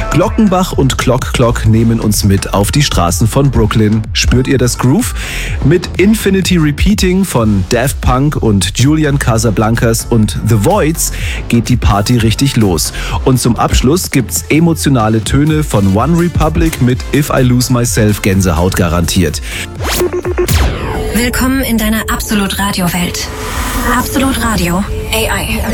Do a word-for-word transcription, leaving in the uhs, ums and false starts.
Glockenbach und Clock Clock nehmen uns mit auf die Straßen von Brooklyn. Spürt ihr das Groove? Mit Infinity Repeating von Daft Punk und Julian Casablancas und The Voids geht die Party richtig los. Und zum Abschluss gibt's emotionale Töne von One Republic mit If I Lose Myself, Gänsehaut garantiert. Willkommen in deiner Absolut Radio Welt. Absolut Radio A I.